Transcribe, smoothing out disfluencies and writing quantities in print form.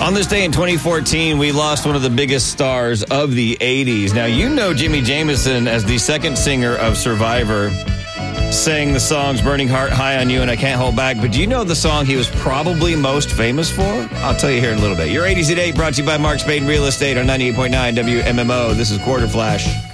On this day in 2014, we lost one of the biggest stars of the 80s. Now, you know Jimmy Jamison as the second singer of Survivor, sang the songs Burning Heart, High on You, and I Can't Hold Back. But do you know the song he was probably most famous for? I'll tell you here in a little bit. Your 80s at 8 brought to you by Mark Spade Real Estate on 98.9 WMMO. This is Quarter Flash.